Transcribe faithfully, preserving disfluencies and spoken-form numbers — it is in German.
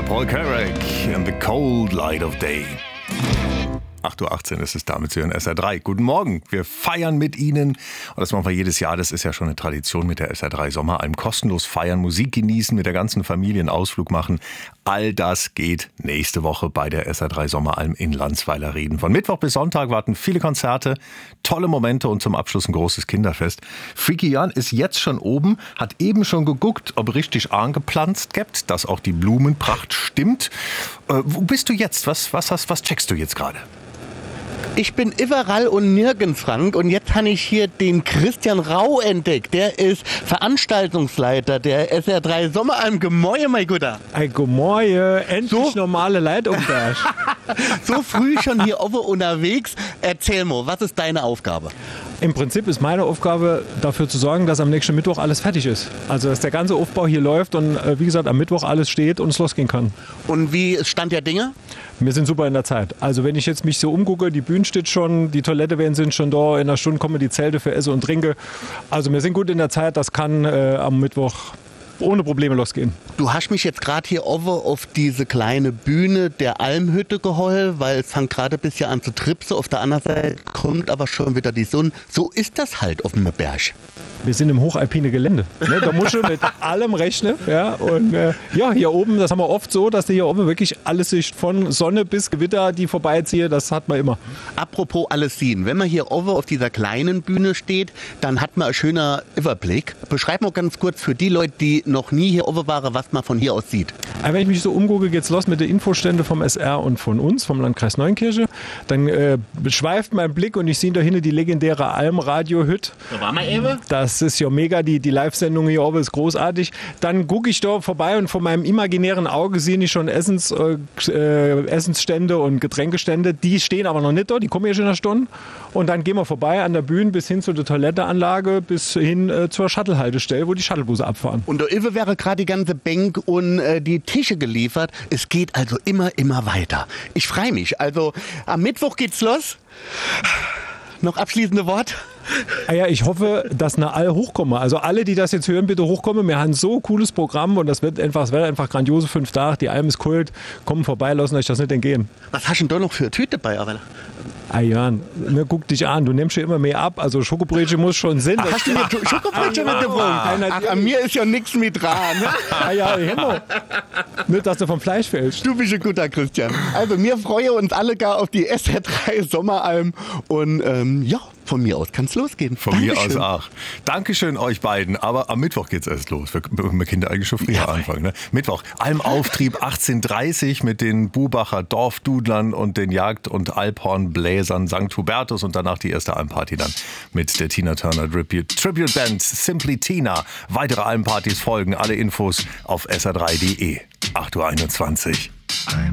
Paul Carrack in the cold light of day. acht Uhr achtzehn ist es damit zu hören, S R drei. Guten Morgen, wir feiern mit Ihnen. Und das machen wir jedes Jahr, das ist ja schon eine Tradition mit der S R drei Sommeralm. Kostenlos feiern, Musik genießen, mit der ganzen Familie einen Ausflug machen. All das geht nächste Woche bei der S R drei Sommeralm in Landsweiler Rieden. Von Mittwoch bis Sonntag warten viele Konzerte, tolle Momente und zum Abschluss ein großes Kinderfest. Freaky Jan ist jetzt schon oben, hat eben schon geguckt, ob richtig angepflanzt gibt, dass auch die Blumenpracht stimmt. Äh, wo bist du jetzt? Was, was, hast, was checkst du jetzt gerade? Ich bin überall und nirgends, Frank. Und jetzt habe ich hier den Christian Rau entdeckt. Der ist Veranstaltungsleiter der S R drei Sommeralm. Gemäue, mein Guter. Ein Gemäue, endlich so normale Leitung. So früh schon hier offen unterwegs. Erzähl mal, was ist deine Aufgabe? Im Prinzip ist meine Aufgabe, dafür zu sorgen, dass am nächsten Mittwoch alles fertig ist. Also, dass der ganze Aufbau hier läuft und, äh, wie gesagt, am Mittwoch alles steht und es losgehen kann. Und wie ist Stand der Dinge? Wir sind super in der Zeit. Also, wenn ich jetzt mich so umgucke, die Bühne steht schon, die Toilette sind schon da, in einer Stunde kommen die Zelte für Essen und Trinke. Also, wir sind gut in der Zeit, das kann äh, am Mittwoch ohne Probleme losgehen. Du hast mich jetzt gerade hier offen auf diese kleine Bühne der Almhütte geholt, weil es fängt gerade ein bisschen an zu tripsen. Auf der anderen Seite kommt aber schon wieder die Sonne. So ist das halt auf dem Berg. Wir sind im hochalpine Gelände. Ne? Da musst du mit allem rechnen. Ja? Und äh, ja, hier oben, das haben wir oft so, dass hier oben wirklich alles sich von Sonne bis Gewitter, die vorbeiziehe, das hat man immer. Apropos alles sehen. Wenn man hier oben auf dieser kleinen Bühne steht, dann hat man einen schönen Überblick. Beschreib mal ganz kurz für die Leute, die noch nie hier oben waren, was man von hier aus sieht. Aber wenn ich mich so umgucke, geht's los mit den Infostände vom S R und von uns, vom Landkreis Neunkirche. Dann äh, schweift mein Blick und ich sehe da hinten die legendäre Alm-Radio-Hütte. Da waren wir eben. Das ist ja mega, die, die Live-Sendung hier oben ist großartig. Dann gucke ich da vorbei und von meinem imaginären Auge sehe ich schon Essens, äh, äh, Essensstände und Getränkestände. Die stehen aber noch nicht da, die kommen ja schon in einer Stunde. Und dann gehen wir vorbei an der Bühne bis hin zur Toiletteanlage, bis hin äh, zur Shuttle-Haltestelle, wo die Shuttlebusse abfahren. Und da wäre gerade die ganze Bank und äh, die Tische geliefert. Es geht also immer, immer weiter. Ich freue mich. Also am Mittwoch geht's los. Noch abschließende Wort? Ah ja, ich hoffe, dass eine alle hochkommen. Also alle, die das jetzt hören, bitte hochkommen. Wir haben so ein cooles Programm und das wird einfach, es wird einfach grandiose fünf Tage. Die Alm ist Kult. Kommen vorbei, lassen euch das nicht entgehen. Was hast du denn da noch für eine Tüte dabei, Arvella? Ah Jan, ne, guck dich an, du nimmst schon immer mehr ab. Also Schokobrötchen muss schon Sinn. Ach, hast du mir Schokobrötchen mitgebracht? Ach, an mir ist ja nichts mit dran. Ah ja, genau. Nicht, dass du vom Fleisch fällst. Du bist ein guter Christian. Also wir freuen uns alle gar auf die S R drei Sommeralm und ähm, ja, von mir aus kann es losgehen. Von Dankeschön. Mir aus auch. Dankeschön euch beiden. Aber am Mittwoch geht's erst los. Wir können Kinder eigentlich schon früher ja, anfangen. Ne? Mittwoch, Almauftrieb achtzehn Uhr dreißig mit den Bubacher Dorfdudlern und den Jagd- und Alphornbläsern Sankt Hubertus und danach die erste Almparty dann mit der Tina Turner Tribute, Tribute Band Simply Tina. Weitere Almpartys folgen. Alle Infos auf S R drei Punkt de. acht Uhr einundzwanzig.